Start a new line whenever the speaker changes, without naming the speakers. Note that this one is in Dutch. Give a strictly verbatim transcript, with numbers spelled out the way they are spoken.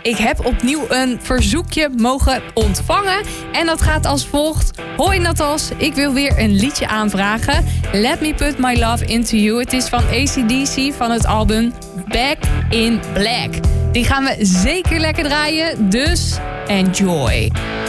ik heb opnieuw een verzoekje mogen ontvangen. En dat gaat als volgt. Hoi Natas, ik wil weer een liedje aanvragen. Let Me Put My Love Into You. Het is van A C D C van het album Back in Black. Die gaan we zeker lekker draaien, dus enjoy.